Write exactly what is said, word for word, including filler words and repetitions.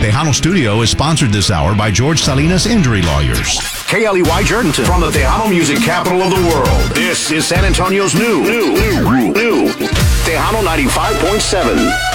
Tejano Studio is sponsored this hour by George Salinas Injury Lawyers. K L E Y Jordanton from the Tejano music capital of the world. This is San Antonio's new, new, new, new Tejano ninety-five point seven.